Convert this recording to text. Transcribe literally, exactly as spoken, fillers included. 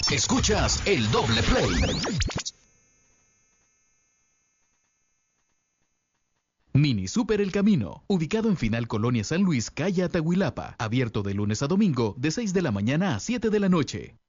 Escuchas el doble play. Mini Super El Camino, ubicado en Final Colonia San Luis, calle Atahuilapa, abierto de lunes a domingo de seis de la mañana a siete de la noche.